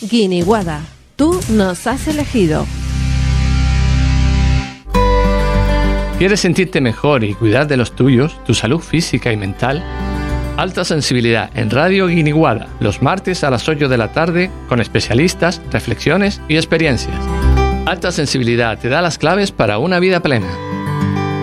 Guiniguada, tú nos has elegido. ¿Quieres sentirte mejor y cuidar de los tuyos, tu salud física y mental? Alta Sensibilidad en Radio Guiniguada, los martes a las 8 de la tarde, con especialistas, reflexiones y experiencias. Alta Sensibilidad te da las claves para una vida plena.